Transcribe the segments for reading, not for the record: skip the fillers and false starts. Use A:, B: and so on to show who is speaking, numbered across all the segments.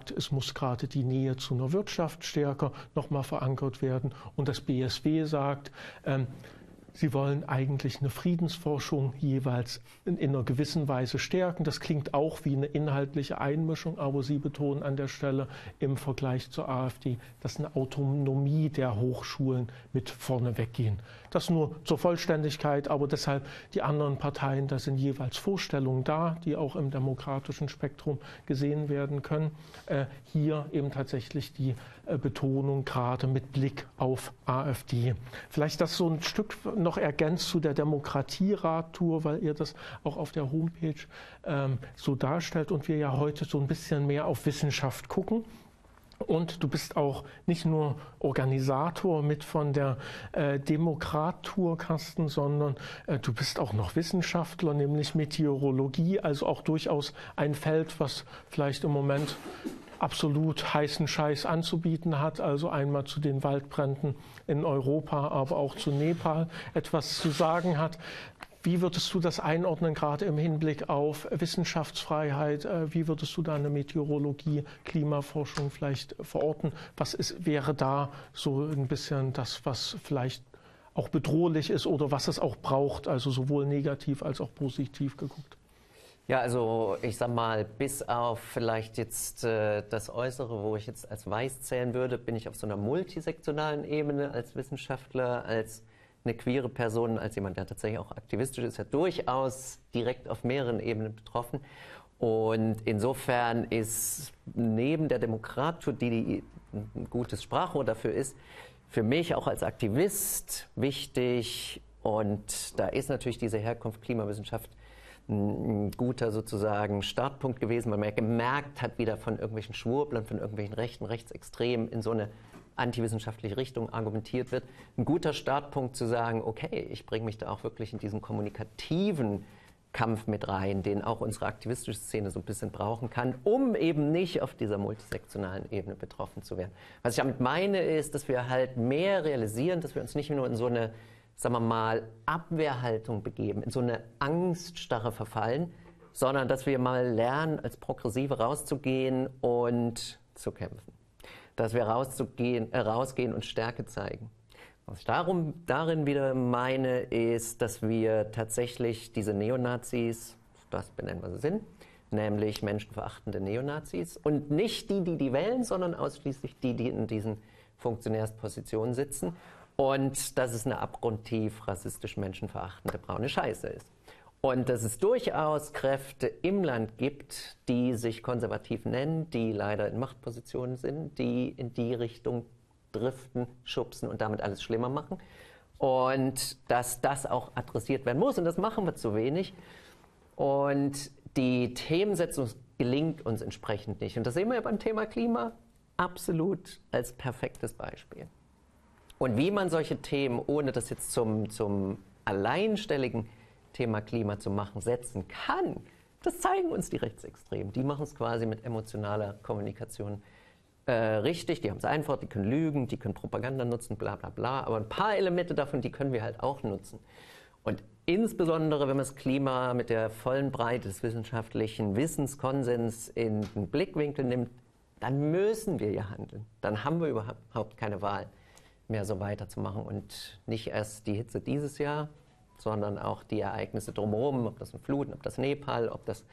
A: sagt, es muss gerade die Nähe zu einer Wirtschaft stärker nochmal verankert werden. Und das BSW sagt, sie wollen eigentlich eine Friedensforschung jeweils in einer gewissen Weise stärken. Das klingt auch wie eine inhaltliche Einmischung, aber sie betonen an der Stelle im Vergleich zur AfD, dass eine Autonomie der Hochschulen mit vorne weggehen. Das nur zur Vollständigkeit, aber deshalb die anderen Parteien, da sind jeweils Vorstellungen da, die auch im demokratischen Spektrum gesehen werden können. Hier eben tatsächlich die Betonung gerade mit Blick auf AfD. Vielleicht das so ein Stück noch ergänzt zu der Demokratieradtour, weil ihr das auch auf der Homepage so darstellt und wir ja heute so ein bisschen mehr auf Wissenschaft gucken. Und du bist auch nicht nur Organisator mit von der Demokrat-Tour, Carsten, sondern du bist auch noch Wissenschaftler, nämlich Meteorologie, also auch durchaus ein Feld, was vielleicht im Moment absolut heißen Scheiß anzubieten hat, also einmal zu den Waldbränden in Europa, aber auch zu Nepal etwas zu sagen hat. Wie würdest du das einordnen, gerade im Hinblick auf Wissenschaftsfreiheit? Wie würdest du deine Meteorologie, Klimaforschung vielleicht verorten? Wäre da so ein bisschen das, was vielleicht auch bedrohlich ist oder was es auch braucht, also sowohl negativ als auch positiv geguckt?
B: Ja, also ich sag mal, bis auf vielleicht jetzt das Äußere, wo ich jetzt als weiß zählen würde, bin ich auf so einer multisektionalen Ebene als Wissenschaftler, als eine queere Person, als jemand, der tatsächlich auch aktivistisch ist, ja durchaus direkt auf mehreren Ebenen betroffen. Und insofern ist neben der Demokratur, die ein gutes Sprachrohr dafür ist, für mich auch als Aktivist wichtig. Und da ist natürlich diese Herkunft Klimawissenschaft ein guter sozusagen Startpunkt gewesen, weil man ja gemerkt hat, wie da von irgendwelchen Schwurblern, von irgendwelchen rechten Rechtsextremen in so eine antiwissenschaftliche Richtung argumentiert wird. Ein guter Startpunkt zu sagen, okay, ich bringe mich da auch wirklich in diesen kommunikativen Kampf mit rein, den auch unsere aktivistische Szene so ein bisschen brauchen kann, um eben nicht auf dieser multisektionalen Ebene betroffen zu werden. Was ich damit meine, ist, dass wir halt mehr realisieren, dass wir uns nicht nur in so eine, sagen wir mal, Abwehrhaltung begeben, in so eine Angststarre verfallen, sondern dass wir mal lernen, als Progressive rauszugehen und zu kämpfen. Dass wir rausgehen und Stärke zeigen. Was ich darin wieder meine, ist, dass wir tatsächlich diese Neonazis, das benennen wir sie sind, nämlich menschenverachtende Neonazis und nicht die wählen, sondern ausschließlich die in diesen Funktionärspositionen sitzen und dass es eine abgrundtief rassistisch menschenverachtende braune Scheiße ist. Und dass es durchaus Kräfte im Land gibt, die sich konservativ nennen, die leider in Machtpositionen sind, die in die Richtung driften, schubsen und damit alles schlimmer machen. Und dass das auch adressiert werden muss. Und das machen wir zu wenig. Und die Themensetzung gelingt uns entsprechend nicht. Und das sehen wir ja beim Thema Klima absolut als perfektes Beispiel. Und wie man solche Themen, ohne das jetzt zum alleinstelligen Thema Klima zu machen, setzen kann, das zeigen uns die Rechtsextremen. Die machen es quasi mit emotionaler Kommunikation richtig, die haben es einfach, die können lügen, die können Propaganda nutzen, bla bla bla, aber ein paar Elemente davon, die können wir halt auch nutzen. Und insbesondere, wenn man das Klima mit der vollen Breite des wissenschaftlichen Wissenskonsens in den Blickwinkel nimmt, dann müssen wir ja handeln. Dann haben wir überhaupt keine Wahl mehr, so weiterzumachen. Und nicht erst die Hitze dieses Jahr, sondern auch die Ereignisse drumherum, ob das ein Fluten, ob das Nepal, ob das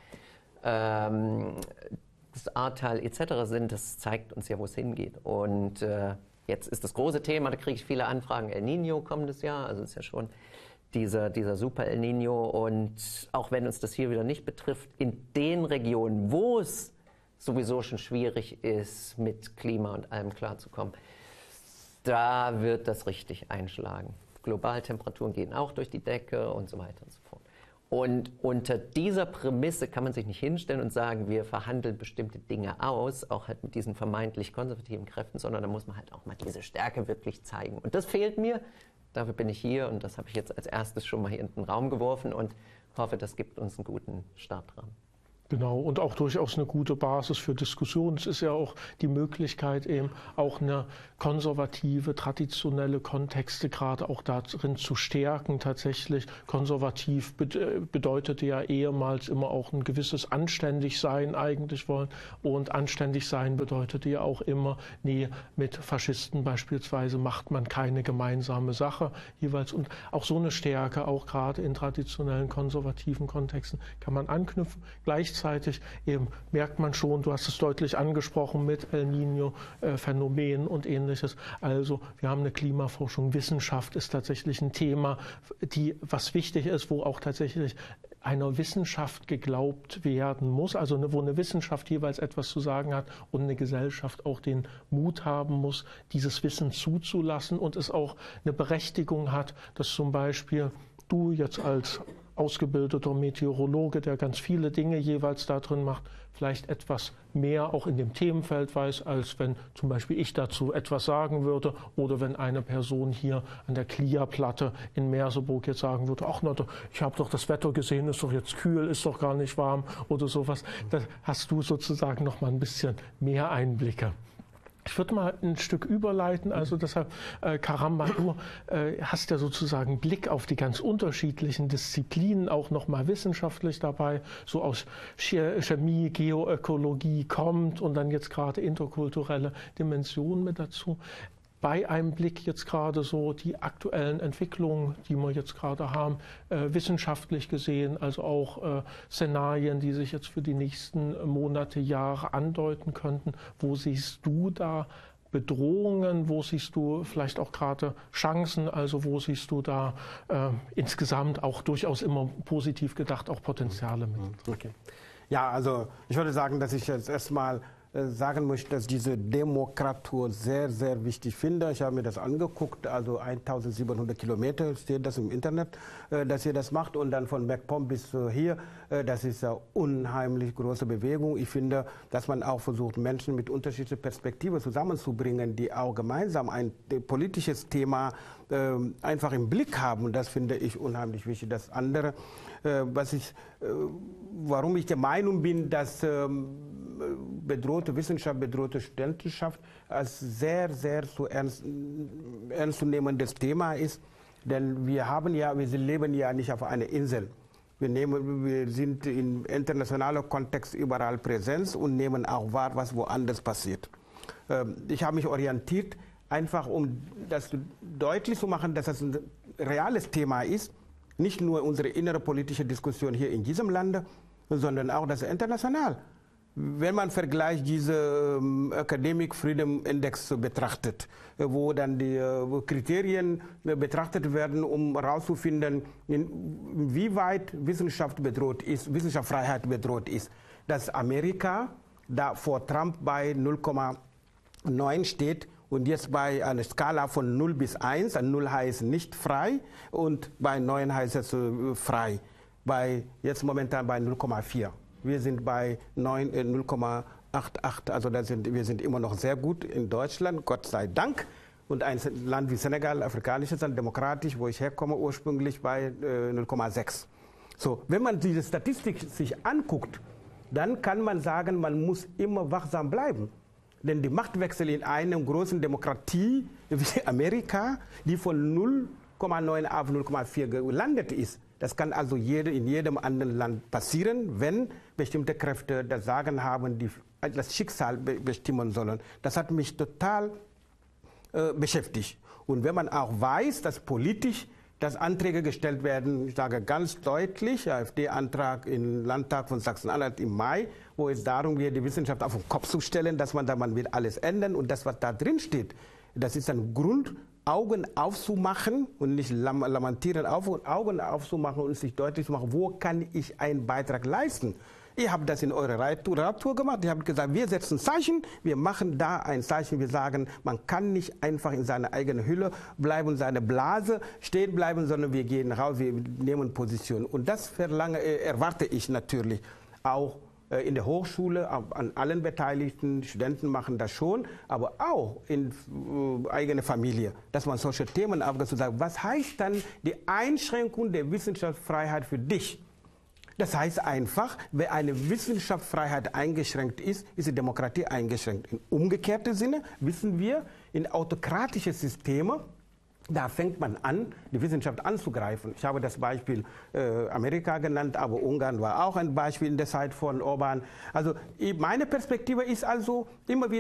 B: das Ahrtal etc. sind, das zeigt uns ja, wo es hingeht. Und jetzt ist das große Thema, da kriege ich viele Anfragen, El Niño kommendes Jahr, also ist ja schon dieser Super El Niño. Und auch wenn uns das hier wieder nicht betrifft, in den Regionen, wo es sowieso schon schwierig ist, mit Klima und allem klarzukommen, da wird das richtig einschlagen. Globaltemperaturen gehen auch durch die Decke und so weiter und so fort. Und unter dieser Prämisse kann man sich nicht hinstellen und sagen, wir verhandeln bestimmte Dinge aus, auch halt mit diesen vermeintlich konservativen Kräften, sondern da muss man halt auch mal diese Stärke wirklich zeigen. Und das fehlt mir, dafür bin ich hier und das habe ich jetzt als erstes schon mal hier in den Raum geworfen und hoffe, das gibt uns einen guten Startrahmen.
A: Genau, und auch durchaus eine gute Basis für Diskussionen. Es ist ja auch die Möglichkeit, eben auch eine konservative, traditionelle Kontexte gerade auch darin zu stärken. Tatsächlich konservativ bedeutete ja ehemals immer auch ein gewisses Anständigsein eigentlich wollen. Und Anständigsein bedeutete ja auch immer, nee, mit Faschisten beispielsweise macht man keine gemeinsame Sache jeweils. Und auch so eine Stärke, auch gerade in traditionellen konservativen Kontexten, kann man anknüpfen. Gleichzeitig eben merkt man schon, du hast es deutlich angesprochen mit El Niño-Phänomen und Ähnliches. Also wir haben eine Klimaforschung, Wissenschaft ist tatsächlich ein Thema, was wichtig ist, wo auch tatsächlich einer Wissenschaft geglaubt werden muss, also wo eine Wissenschaft jeweils etwas zu sagen hat und eine Gesellschaft auch den Mut haben muss, dieses Wissen zuzulassen und es auch eine Berechtigung hat, dass zum Beispiel du jetzt als ausgebildeter Meteorologe, der ganz viele Dinge jeweils da drin macht, vielleicht etwas mehr auch in dem Themenfeld weiß, als wenn zum Beispiel ich dazu etwas sagen würde oder wenn eine Person hier an der Clia-Platte in Merseburg jetzt sagen würde, ach na, ich habe doch das Wetter gesehen, ist doch jetzt kühl, ist doch gar nicht warm oder sowas. Da hast du sozusagen noch mal ein bisschen mehr Einblicke. Ich würde mal ein Stück überleiten, also deshalb, Caramba, du hast ja sozusagen Blick auf die ganz unterschiedlichen Disziplinen, auch nochmal wissenschaftlich dabei, so aus Chemie, Geoökologie kommt und dann jetzt gerade interkulturelle Dimensionen mit dazu. Bei einem Blick jetzt gerade so die aktuellen Entwicklungen, die wir jetzt gerade haben, wissenschaftlich gesehen, also auch Szenarien, die sich jetzt für die nächsten Monate, Jahre andeuten könnten. Wo siehst du da Bedrohungen, wo siehst du vielleicht auch gerade Chancen, also wo siehst du da insgesamt auch durchaus immer positiv gedacht auch Potenziale mit?
C: Okay. Ja, also ich würde sagen, dass ich jetzt erstmal sagen möchte, dass diese Demokratur sehr, sehr wichtig finde. Ich habe mir das angeguckt, also 1700 Kilometer steht das im Internet, dass ihr das macht und dann von MacPom bis hier, das ist eine unheimlich große Bewegung. Ich finde, dass man auch versucht, Menschen mit unterschiedlichen Perspektiven zusammenzubringen, die auch gemeinsam ein politisches Thema einfach im Blick haben und das finde ich unheimlich wichtig. Das andere, warum ich der Meinung bin, dass bedrohte Wissenschaft, bedrohte Studentenschaft als sehr, sehr so ernstzunehmendes Thema ist, denn wir leben ja nicht auf einer Insel. Wir sind im internationalen Kontext überall präsent und nehmen auch wahr, was woanders passiert. Ich habe mich orientiert, einfach um das deutlich zu machen, dass das ein reales Thema ist, nicht nur unsere innere politische Diskussion hier in diesem Land, sondern auch das international. Wenn man vergleicht diese Academic Freedom Index betrachtet, wo dann die Kriterien betrachtet werden, um herauszufinden, inwieweit Wissenschaft bedroht ist, Wissenschaftsfreiheit bedroht ist, dass Amerika da vor Trump bei 0,9 steht und jetzt bei einer Skala von 0 bis 1, 0 heißt nicht frei und bei 9 heißt es frei, jetzt momentan bei 0,4. Wir sind bei 0,88, also wir sind immer noch sehr gut in Deutschland, Gott sei Dank. Und ein Land wie Senegal, afrikanisches Land, demokratisch, wo ich herkomme, ursprünglich bei 0,6. So, wenn man diese Statistik sich anguckt, dann kann man sagen, man muss immer wachsam bleiben. Denn die Machtwechsel in einer großen Demokratie wie Amerika, die von 0,9 auf 0,4 gelandet ist, das kann also in jedem anderen Land passieren, wenn bestimmte Kräfte das Sagen haben, die das Schicksal bestimmen sollen. Das hat mich total beschäftigt. Und wenn man auch weiß, dass politisch dass Anträge gestellt werden, ich sage ganz deutlich, AfD-Antrag im Landtag von Sachsen-Anhalt im Mai, wo es darum geht, die Wissenschaft auf den Kopf zu stellen, dass man wird alles ändern und das, was da drin steht, das ist ein Grund, Augen aufzumachen und nicht lamentieren, Augen aufzumachen und sich deutlich zu machen, wo kann ich einen Beitrag leisten. Ihr habt das in eurer Radtour gemacht, ihr habt gesagt, wir setzen Zeichen, wir machen da ein Zeichen, wir sagen, man kann nicht einfach in seiner eigenen Hülle bleiben, seine Blase stehen bleiben, sondern wir gehen raus, wir nehmen Position. Und das erwarte ich natürlich auch in der Hochschule, an allen Beteiligten, Studenten machen das schon, aber auch in eigener Familie, dass man solche Themen aufgeht, zu sagen, was heißt dann die Einschränkung der Wissenschaftsfreiheit für dich? Das heißt einfach, wenn eine Wissenschaftsfreiheit eingeschränkt ist, ist die Demokratie eingeschränkt. In umgekehrtem Sinne wissen wir, in autokratischen Systemen, da fängt man an, die Wissenschaft anzugreifen. Ich habe das Beispiel Amerika genannt, aber Ungarn war auch ein Beispiel in der Zeit von Orbán. Also meine Perspektive ist also immer wieder